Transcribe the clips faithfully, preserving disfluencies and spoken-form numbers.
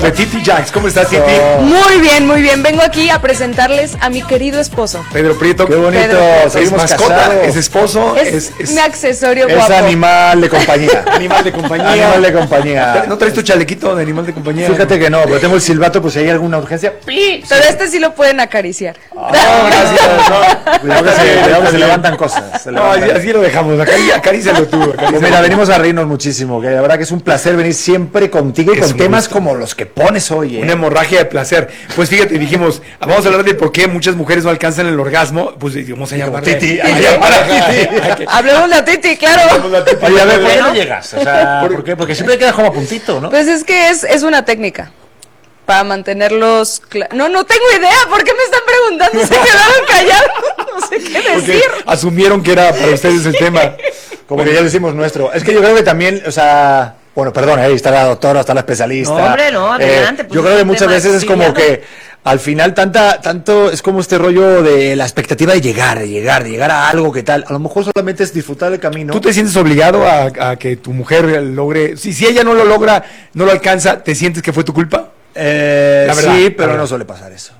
De Titi Jax, ¿cómo estás, Titi? Oh. Muy bien, muy bien. Vengo aquí a presentarles a mi querido esposo. Pedro Prieto. Qué bonito. Pedro, seguimos es mascota, casados. es esposo, Es, es, es mi accesorio Es guapo. animal de compañía. animal de compañía. Animal de compañía. ¿No traes tu chalequito de animal de compañía? Fíjate que no, pero tengo el silbato, pues si hay alguna urgencia. Pero este sí lo pueden acariciar. No, gracias. No. Cuidado que se, cuidado que se levantan cosas. Se No, así, levantan. así lo dejamos. Acari- Acarícialo tú. Acarícialo. Pues mira, venimos a reírnos muchísimo, que la verdad que es un placer venir siempre contigo y Es con un temas gusto. como los que pones hoy, ¿eh? Una hemorragia de placer. Pues fíjate, dijimos, vamos a hablar de por qué muchas mujeres no alcanzan el orgasmo. Pues vamos a llamar Titi, a a llamar a Titi. Hablemos de Titi, claro. Oye, a ver, ¿por qué no llegas? O sea, ¿por qué? Porque siempre quedas como a puntito, ¿no? Pues es que es, es una técnica para mantenerlos... cla- No, no tengo idea. ¿Por qué me están preguntando? Se quedaron callados. No sé qué Porque decir. asumieron que era para ustedes el tema. Como que ya lo hicimos nuestro. Es que yo creo que también, o sea, bueno, perdón, ahí está la doctora, está la especialista. No, hombre, no, adelante, pues yo es creo que un muchas tema veces es como cotidiano. que al final tanta, tanto es como este rollo de la expectativa de llegar, de llegar, de llegar a algo que tal. A lo mejor solamente es disfrutar el camino. ¿Tú te sientes obligado a, a que tu mujer logre? Si, si ella no lo logra, no lo alcanza, ¿te sientes que fue tu culpa? Eh, La verdad, sí, la pero verdad. no suele pasar eso.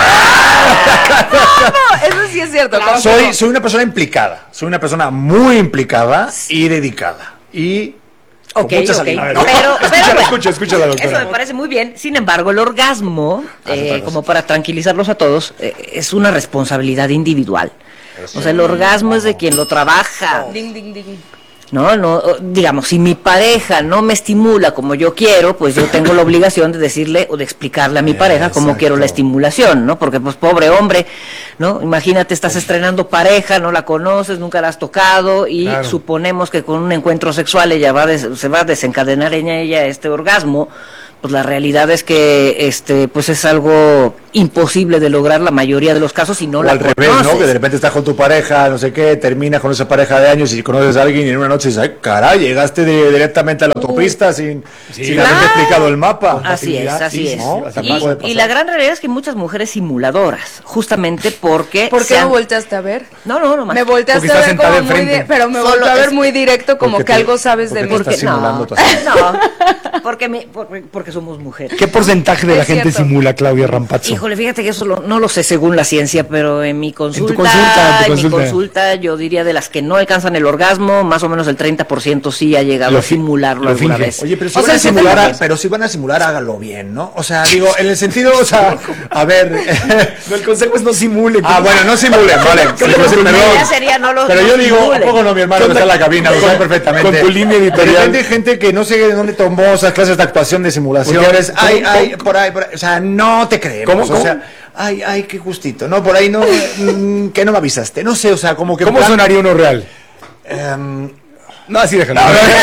No, eso sí es cierto. ¿Cómo Soy, no? soy una persona implicada, soy una persona muy implicada y dedicada. Y con Ok, mucha ok. salida. Pero, pero Escucha, bueno, escucha, escucha a la doctora. eso me parece muy bien. Sin embargo, el orgasmo, eh, otra cosa. como para tranquilizarlos a todos, eh, es una responsabilidad individual. O sea, el orgasmo es de quien lo trabaja. Ding, ding, ding. No, no, digamos, si mi pareja no me estimula como yo quiero, pues yo tengo la obligación de decirle o de explicarle a mi pareja cómo Exacto. quiero la estimulación, ¿no? Porque pues pobre hombre, ¿no? Imagínate, estás estrenando pareja, no la conoces, nunca la has tocado y Claro. suponemos que con un encuentro sexual ella va a des- se va a desencadenar en ella este orgasmo. Pues la realidad es que este pues es algo imposible de lograr la mayoría de los casos y no O la al revés, conoces. ¿no? Que de repente estás con tu pareja, no sé qué, terminas con esa pareja de años y conoces a alguien y en una noche dices, ay, caray, llegaste de- directamente a la autopista sin, sin Claro. haberte explicado el mapa. Así es, así Sí, es. ¿no? hasta Y, puede pasar. y la gran realidad es que hay muchas mujeres simuladoras, justamente porque... ¿Por qué se me han- volteaste a ver? No, no, no más. Me volteaste Porque a está ver como sentada muy... enfrente. di- Pero me Solo volteó a ver es- muy directo como Porque que te- algo sabes de porque mí. te estás Porque simulando no, tu acento. no, porque, me- porque, porque somos mujeres. ¿Qué porcentaje de la Es gente cierto. simula, Claudia Rampazzo? Híjole, fíjate que eso lo- no lo sé según la ciencia, pero en mi consulta, consulta, en tu en mi consulta. consulta, yo diría de las que no alcanzan el orgasmo, más o menos el treinta por ciento sí ha llegado Lo a fi- simularlo lo alguna finge. vez. Oye, pero si, O van sea, a el simular, setenta a- pero si van a simular, hágalo bien, ¿no? O sea, digo, en el sentido, o sea, a ver... No, el consejo es no simule. ah, bueno, no simulen, vale. Sí, Pero pues, la perdón. idea sería no lo- Pero no yo digo, ¿a simulen. poco no, mi hermano que está en la cabina? Lo sabe perfectamente. con tu línea De editorial. repente hay gente que no sé de dónde tomó esas clases de actuación, de simulaciones. ¿Por qué? Ay, ¿Cómo? ay, por ahí, por ahí. O sea, no te creemos. ¿Cómo, O cómo? sea, ay, ay, qué gustito. No, por ahí no, mm, que no me avisaste. No sé, o sea, como que... en ¿Cómo plan, sonaría uno real? em, No, así déjalo.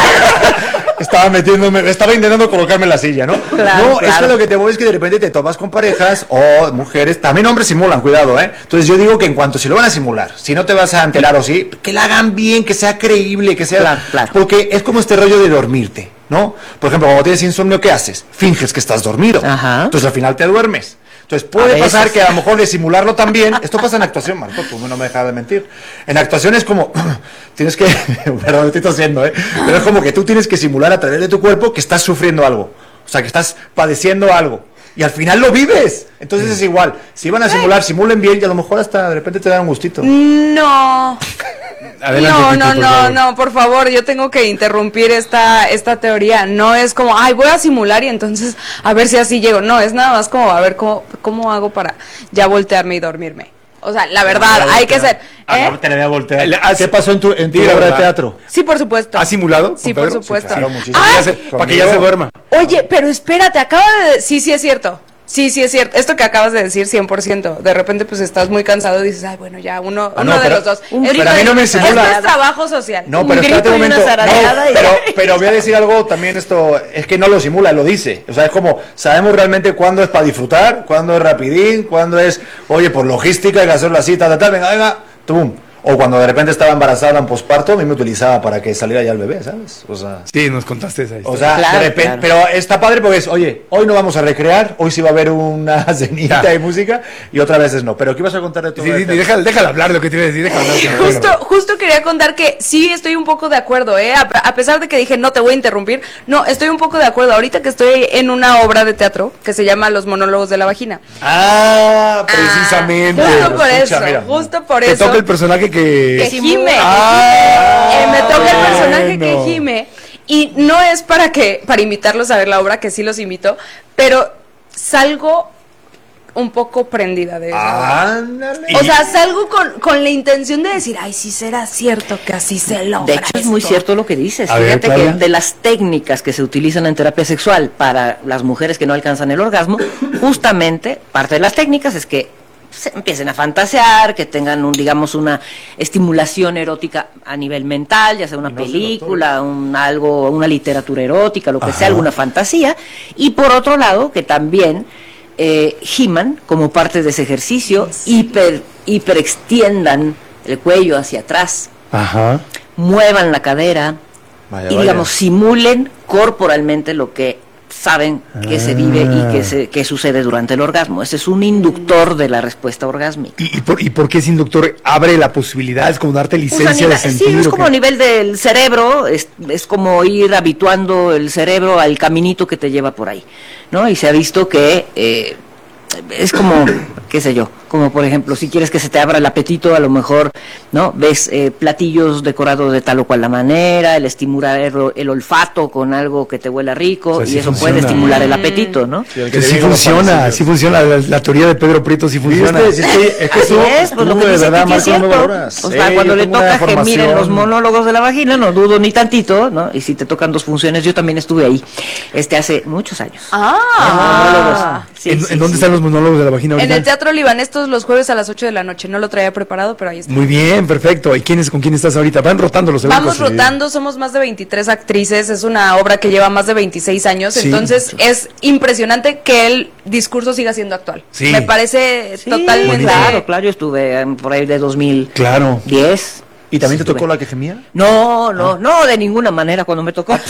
estaba metiéndome, estaba intentando colocarme en la silla, ¿no? Claro, no, es claro. que lo que te voy es que de repente te topas con parejas o mujeres, también hombres simulan, cuidado, ¿eh? Entonces yo digo que en cuanto si lo van a simular, si no te vas a enterar o sí, que la hagan bien, que sea creíble, que sea... Claro, claro. Porque es como este rollo de dormirte, ¿no? Por ejemplo, cuando tienes insomnio, ¿qué haces? Finges que estás dormido. Ajá. Entonces al final te duermes. Entonces A puede veces. pasar que a lo mejor de simularlo también, esto pasa en actuación, Marco, tú no me dejas de mentir. En actuación es como, tienes que, perdón, estoy tosiendo, ¿eh? Pero es como que tú tienes que simular a través de tu cuerpo que estás sufriendo algo, o sea, que estás padeciendo algo. Y al final lo vives. Entonces es igual. Si van a simular, simulen bien y a lo mejor hasta de repente te dan un gustito. No. Adelante, no, Titi, no, por no, favor. no, por favor, yo tengo que interrumpir esta, esta teoría. No es como, ay, voy a simular y entonces a ver si así llego. No, es nada más como a ver cómo, cómo hago para ya voltearme y dormirme. O sea, la verdad, hay que ser. ¿eh? te la voy a voltear. Le- ah, ¿Qué pasó en tu, en tu Di la obra de verdad. teatro? Sí, por supuesto. ¿Has simulado? Sí, con por Pedro? supuesto. claro, muchísimo. Para que ya Ah, se- para que ya se duerma. Oye, pero espérate, acaba de... Sí, sí es cierto. Sí, sí es cierto. Esto que acabas de decir, cien por ciento. De repente, pues, estás muy cansado y dices, ay, bueno, ya, uno, Ah, uno no, de pero- los dos. un Es- grito Pero a mí no me esto simula. es trabajo social. No, Un pero grito espérate un y una momento. No, zaradeada y- pero, pero voy a decir algo también esto, es que no lo simula, lo dice. O sea, es como, sabemos realmente cuándo es para disfrutar, cuándo es rapidín, cuándo es, oye, por logística hay que hacerlo así, tal, tal, tal, venga, venga, tum. O cuando de repente estaba embarazada en posparto, a mí me utilizaba para que saliera ya el bebé, ¿sabes? O sea, Sí, nos contaste esa o historia. sea Claro, de repente, claro. pero está padre porque es, oye, hoy no vamos a recrear, hoy sí va a haber una cenita Ya. y música, y otras veces no. Pero ¿qué ibas a contar de todo Sí, sí, esto? déjala, déjala hablar lo que te iba a decir, déjala hablar. Justo, justo quería contar que sí estoy un poco de acuerdo, ¿eh? A, a pesar de que dije no te voy a interrumpir, no, estoy un poco de acuerdo. Ahorita que estoy en una obra de teatro que se llama Los monólogos de la vagina. Ah, precisamente. Ah, justo Lo por escucha, eso, mira. justo por Te eso. toca el personaje que... que gime. Ah, Eh, me toca el bueno. personaje que gime. Y no es para que para invitarlos a ver la obra, que sí los invito, pero salgo un poco prendida de eso. Ándale. O sea, salgo con, con la intención de decir, ay, sí será cierto que así se logra. De hecho, es muy esto". cierto lo que dices. A ver, Fíjate que Claudia. de las técnicas que se utilizan en terapia sexual para las mujeres que no alcanzan el orgasmo, justamente parte de las técnicas es que se empiecen a fantasear, que tengan un, digamos, una estimulación erótica a nivel mental, ya sea una No, sí, película, un algo, una literatura erótica, lo que Ajá. sea, alguna fantasía. Y por otro lado, que también eh, giman como parte de ese ejercicio, hiper, hiperextiendan el cuello hacia atrás, Ajá. muevan la cadera Vaya, y vaya. digamos simulen corporalmente lo que saben que se vive y Ah. que se que sucede durante el orgasmo. Ese es un inductor de la respuesta orgásmica. ¿Y, y, por, ¿Y por qué ese inductor abre la posibilidad? Es como darte Pues a licencia nivel- de sentir. sí, es ¿o como qué? a nivel del cerebro, es, es como ir habituando el cerebro al caminito que te lleva por ahí, ¿no? Y se ha visto que eh, es como, qué sé yo, como por ejemplo, si quieres que se te abra el apetito, a lo mejor, ¿no? Ves eh, platillos decorados de tal o cual la manera, el estimular el, el olfato con algo que te huela rico, O sea, y sí eso funciona. puede estimular el apetito, ¿no? Sí, el que Que te sí viene con los funciona, panecillos. sí funciona. La, la teoría de Pedro Prieto sí funciona. ¿Viste? Si es que, es que Así tú, es, pues lo tú que de dice verdad, Kiki es Marco, no me cierto. valoras. O sea, Sí, cuando yo le tengo una toca gemir en formación- los monólogos de la vagina, no dudo ni tantito, ¿no? Y si te tocan dos funciones, yo también estuve ahí, este hace muchos años. Ah, Sí, ¿En, sí, en dónde sí. están los monólogos de la vagina en ahorita? el Teatro Libanés todos los jueves a las ocho de la noche. No lo traía preparado, pero ahí está. Muy bien, perfecto. ¿Y quién es, con quién estás ahorita? Van rotando los elencos. Vamos rotando, somos más de veintitrés actrices, es una obra que lleva más de veintiséis años, Sí, entonces es impresionante que el discurso siga siendo actual. Sí. Me parece Sí, totalmente... claro, claro, yo estuve eh, por ahí de dos mil Claro. diez. ¿Y también te Estuve. tocó la que gemía? No, no, no, de ninguna manera cuando me tocó.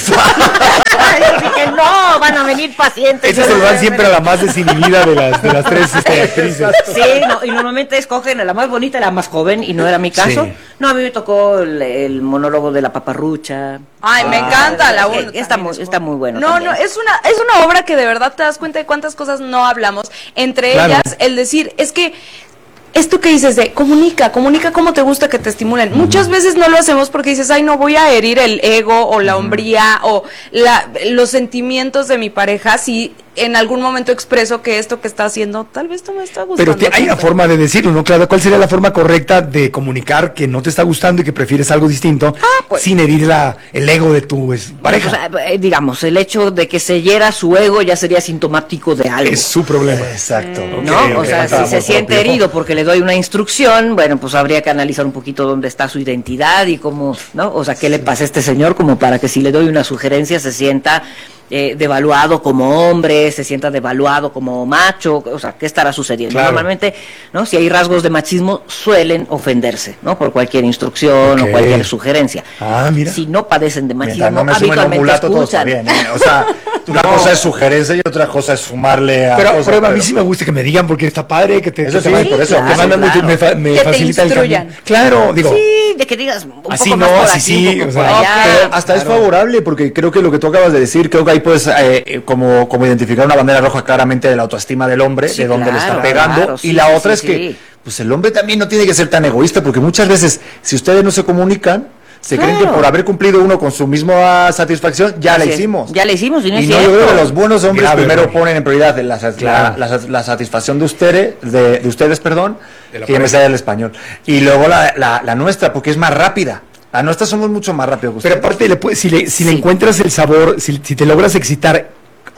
Yo dije, no, van a venir pacientes. Estas se lo dan siempre a la más desinhibida de las, de las tres este, actrices. Sí, no, y normalmente escogen a la más bonita y la más joven, y no era mi caso. Sí. No, a mí me tocó el, el monólogo de la paparrucha. Ay, me Ah, encanta la eh, uno. está también muy- es está bueno. muy bueno No, también. no, es una, es una obra que de verdad te das cuenta de cuántas cosas no hablamos. Entre Claro. ellas, el decir, es que esto que dices de comunica, comunica cómo te gusta que te estimulen. Muchas veces no lo hacemos porque dices, ay, no voy a herir el ego o la hombría o la, los sentimientos de mi pareja si en algún momento expreso que esto que está haciendo tal vez no me está gustando. Pero te- hay una tanto. forma de decirlo, ¿no? Claro, ¿cuál sería la forma correcta de comunicar que no te está gustando y que prefieres algo distinto pues. sin herir la, el ego de tu pues, pareja? O sea, eh, digamos, el hecho de que se hiera su ego ya sería sintomático de algo. Es su problema. Exacto. ¿No? Ok, o ok, sea, faltaba si se amor siente propio. herido porque le doy una instrucción, bueno, pues habría que analizar un poquito dónde está su identidad y cómo, ¿no? O sea, qué le pasa a este señor como para que si le doy una sugerencia se sienta eh, devaluado como hombre, se sienta devaluado como macho, o sea, ¿qué estará sucediendo? Claro. Normalmente, ¿no? Si hay rasgos de machismo, suelen ofenderse, ¿no? Por cualquier instrucción Ok. o cualquier sugerencia. Ah, mira. Si no padecen de Mientras machismo, no me sumen un habitualmente mulato, todo está escuchan. bien. ¿eh? O sea, una cosa es sugerencia y otra cosa es sumarle a Pero, cosas, pero a mí pero- sí me gusta que me digan porque está padre, que te, Eso que sí, te, por eso, te claro, mandan mucho- claro. me, fa- me Que te facilita el instruyan. camino. Claro, digo, Sí, de que digas un Así poco no, más por así aquí, sí, un poco o por sea, allá. Pero hasta es favorable porque creo que lo que tú acabas de decir, creo que ahí puedes eh, eh, como, como identificar una bandera roja claramente de la autoestima del hombre, Sí, de dónde le claro, está pegando, claro, y sí, la sí, otra sí, es que sí. pues el hombre también no tiene que ser tan egoísta porque muchas veces si ustedes no se comunican, se creen que Claro. por haber cumplido uno con su misma satisfacción, ya la Así es. hicimos. Ya la hicimos y no es yo cierto. creo que los buenos hombres Grave primero error. ponen en prioridad la, la- Claro. la- la- la satisfacción de ustedes, de, de ustedes, perdón, De la que ya me pareja. sale el español. Y luego la, la, la nuestra, porque es más rápida. La nuestra somos mucho más rápido que pero ustedes. aparte, le puedes- si, le, si le Sí. encuentras el sabor, si, si te logras excitar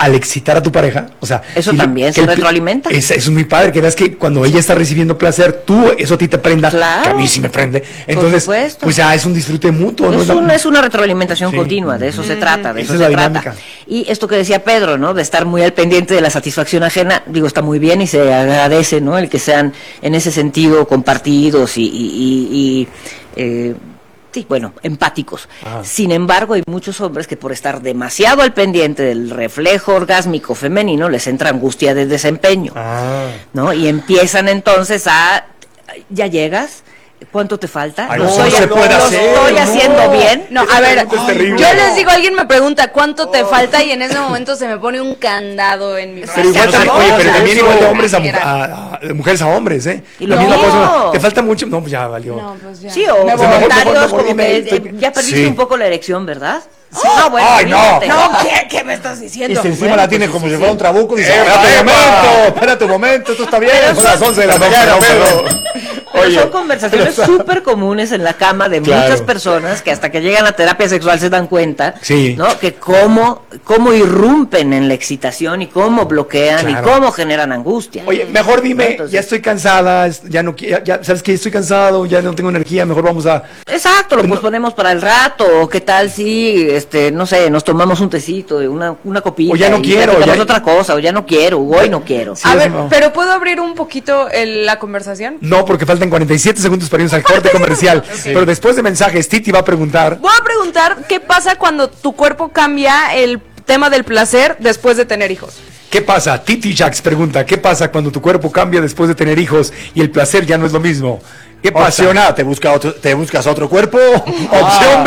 al excitar a tu pareja, o sea... Eso y le- también que se el- retroalimenta. Es, eso es muy padre, que veas que cuando ella está recibiendo placer, tú, eso a ti te prenda, Claro. que a mí sí me prende. Entonces, supuesto. pues ya es un disfrute mutuo. ¿no? Es, un- es una retroalimentación Sí. continua, de eso se trata, de Esa eso es se la trata. dinámica. Y esto que decía Pedro, ¿no? De estar muy al pendiente de la satisfacción ajena, digo, está muy bien y se agradece, ¿no? El que sean en ese sentido compartidos y, y, y- y, eh, sí, bueno, empáticos. Ah. Sin embargo, hay muchos hombres que por estar demasiado al pendiente del reflejo orgásmico femenino les entra angustia de desempeño, Ah. ¿no? Y empiezan entonces a, ¿ya llegas? ¿Cuánto te falta? Ay, ¿Lo no, estoy, no se puede lo hacer, estoy no. haciendo bien? No, Esa a ver, pregunta es terrible. yo les digo, alguien me pregunta cuánto te falta y en ese momento se me pone un candado en mi Pero igual brazo. también, Vamos oye, a pero también eso. igual de hombres a, Era. a- a- de mujeres a hombres, ¿eh? Y La lo misma mismo. cosa. ¿Te falta mucho? No, pues ya valió. No, pues ya. Sí, o Me mejor- comentarios mejor- mejor como dime, que estoy- eh, ya perdiste Sí. un poco la erección, ¿verdad? Ah, bueno, Ay, no. olvídate. No, ¿qué, ¿qué me estás Y diciendo? si encima Bueno, la tiene pues como sí, si sí. fuera un trabuco, dice, ¡Epa, espérate un epa! momento, espérate un momento, esto está bien. Son las once de la Pero mañana, Pedro. Pero Oye. son conversaciones súper comunes en la cama de Claro. muchas personas que hasta que llegan a terapia sexual se dan cuenta, Sí. ¿no? Que cómo, cómo irrumpen en la excitación y cómo bloquean Claro. y cómo generan angustia. Oye, mejor dime, Entonces- ya estoy cansada, es- ya no qui- ya, ya sabes que estoy cansado, ya no tengo energía, mejor vamos a... Exacto, lo posponemos para el rato, o qué tal si, este, no sé, nos tomamos un tecito, una, una copita, O ya no y quiero, platicamos ya- otra cosa, o ya no quiero, o hoy no quiero. Sí, A eso ver, no. pero ¿puedo abrir un poquito el- la conversación? No, porque faltan cuarenta y siete segundos para irnos al corte comercial. Pero después de mensajes, Titi va a preguntar... Voy a preguntar qué pasa cuando tu cuerpo cambia el tema del placer después de tener hijos. ¿Qué pasa? Titi Jax pregunta, ¿qué pasa cuando tu cuerpo cambia después de tener hijos y el placer ya no es lo mismo? ¿Qué pasa? Opción A, te, busca otro, te buscas otro cuerpo. Opción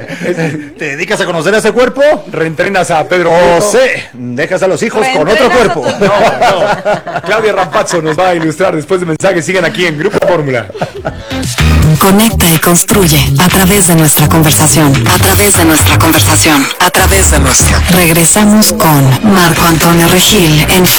B, te dedicas a conocer a ese cuerpo. Reentrenas a Pedro O Prieto. C, dejas a los hijos con otro Reentrenas a cuerpo. tu- No, no. Claudia Rampazzo nos va a ilustrar después de mensajes. Sigan aquí en Grupo Fórmula. Conecta y construye a través de nuestra conversación. A través de nuestra conversación. A través de nuestra. Regresamos con Marco Antonio Regil en